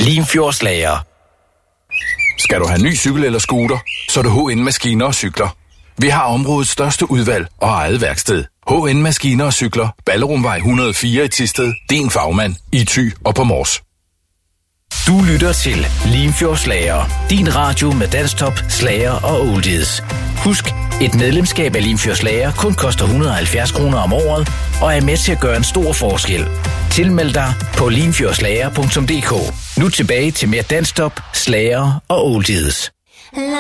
Limfjordslager. Skal du have ny cykel eller scooter, så er det HN Maskiner og Cykler. Vi har områdets største udvalg og eget værksted. HN Maskiner og Cykler, Ballerumvej 104 i Thisted. Din fagmand i Thy og på Mors. Du lytter til Limfjordslager. Din radio med danstop, slager og oldies. Husk, et medlemskab af Limfjordslager kun koster 170 kroner om året og er med til at gøre en stor forskel. Tilmeld dig på limfjordslager.dk. Nu tilbage til mere danstop, slager og oldies.